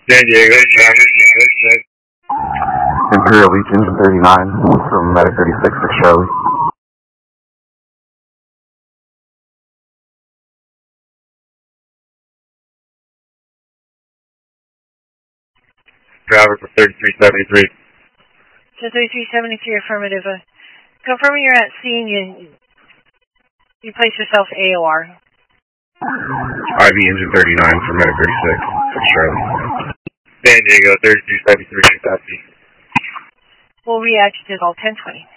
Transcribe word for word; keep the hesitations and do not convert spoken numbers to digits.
San Diego. Imperial Beach Engine thirty-nine from Medic thirty-six for Charlie. Driver for thirty-three seventy-three. So thirty-three seventy-three, affirmative. Uh, confirming you're at scene, you, you place yourself A O R. I V Engine thirty-nine for Medic thirty-six for Charlie. San Diego, thirty-two seventy-three, copy. We'll react to call ten twenty.